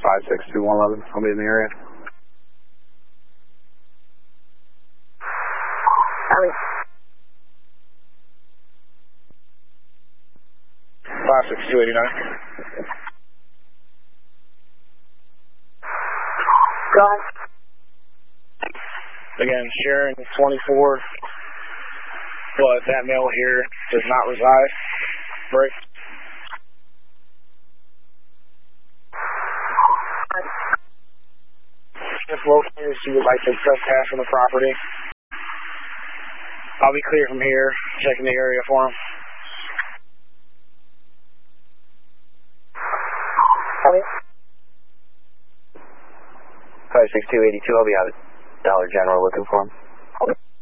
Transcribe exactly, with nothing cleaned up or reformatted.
five six two one eleven. I'll be in the area. Hurry. five six two eight nine. Go ahead. Again, sharing twenty-four, but that male here does not reside. Break. If located, you would like to trespass on the property, I'll be clear from here, checking the area for him. five six two eight two, I'll be out at Dollar General looking for him.